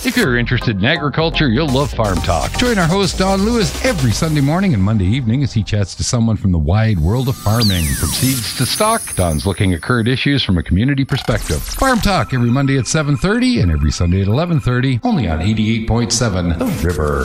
If you're interested in agriculture, you'll love Farm Talk. Join our host, Don Lewis, every Sunday morning and Monday evening as he chats to someone from the wide world of farming. From seeds to stock, Don's looking at current issues from a community perspective. Farm Talk every Monday at 7:30 and every Sunday at 11:30, only on 88.7 The River.